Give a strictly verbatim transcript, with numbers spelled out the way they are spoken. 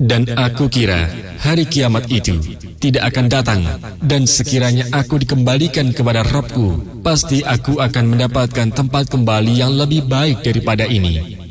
Dan aku kira hari kiamat itu tidak akan datang, dan sekiranya aku dikembalikan kepada Rabbku, pasti aku akan mendapatkan tempat kembali yang lebih baik daripada ini.